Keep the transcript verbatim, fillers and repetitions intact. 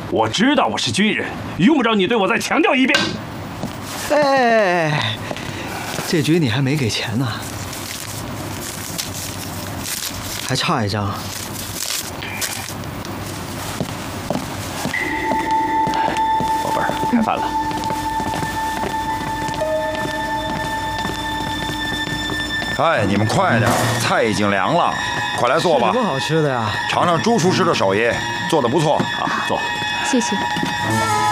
我知道我是军人，用不着你对我再强调一遍。 哎，这局你还没给钱呢，还差一张。 宝贝儿，开饭了。 哎，你们快点，菜已经凉了，快来坐吧。 什么好吃的呀？ 尝尝朱厨师的手艺，做的不错。 好，坐。 谢谢。